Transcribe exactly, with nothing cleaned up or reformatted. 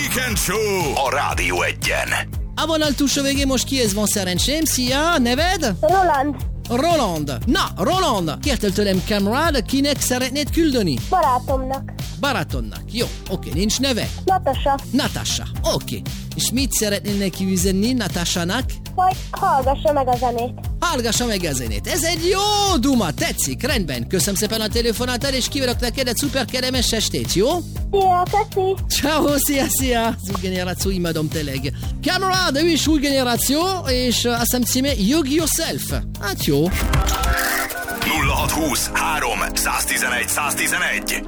Weekend Show a Rádió Egyen. A vonal túlsó végén most kihez van szerencsém? Szia, neved? Roland. Roland. Na, Roland, kértél tőlem kamerad, kinek szeretnéd küldeni? Barátomnak. Barátodnak. Jó, oké, nincs neve? Natasha. Natasha, oké. És mit szeretnél neki üzenni Natashának? Hogy hallgassa meg a zenét. Hallgassa meg a zenét. Ez egy jó duma, tetszik, rendben. Köszönöm szépen a telefonától, és kívánok neked egy szuper kellemes estét, jó? Szia, köszi. Ciao, szia, szia. Az új generáció, imádom tényleg. Kamerad, ő is új generáció, és azt hiszem címe Hug Yourself. Hát jó. nulla hat húsz három száztizenegy száztizenegy